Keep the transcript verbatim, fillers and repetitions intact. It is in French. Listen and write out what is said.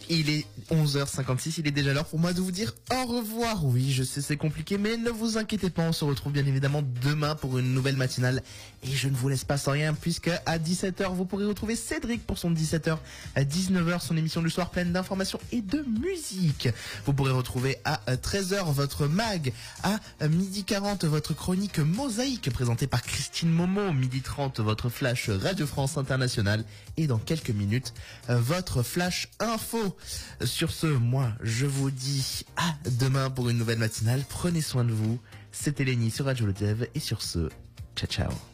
Il est onze heures cinquante-six, il est déjà l'heure pour moi de vous dire au revoir. Oui, je sais, c'est compliqué, mais ne vous inquiétez pas, on se retrouve bien évidemment demain pour une nouvelle matinale. Et je ne vous laisse pas sans rien, puisque à dix-sept heures, vous pourrez retrouver Cédric pour son dix-sept heures à dix-neuf heures, son émission du soir pleine d'informations et de musique. Vous pourrez retrouver à treize heures votre mag, à midi quarante votre chronique Mosaïque présentée par Christine Momo, midi trente votre flash Radio France Internationale et dans quelques minutes votre flash info. Sur ce, moi je vous dis à demain pour une nouvelle matinale. Prenez soin de vous. C'était Lenny sur Radio Le Dev et sur ce, ciao ciao.